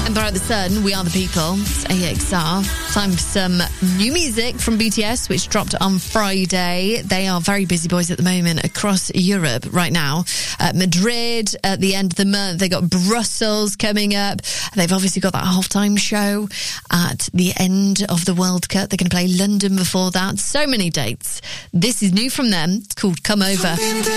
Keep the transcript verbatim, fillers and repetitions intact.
Empire of the Sun, We Are the People. It's A X R. Time for some new music from B T S, which dropped on Friday. They are very busy boys at the moment across Europe right now. Uh, Madrid at the end of the month. They got Brussels coming up. They've obviously got that halftime show at the end of the World Cup. They're going to play London before that. So many dates. This is new from them. It's called Come Over.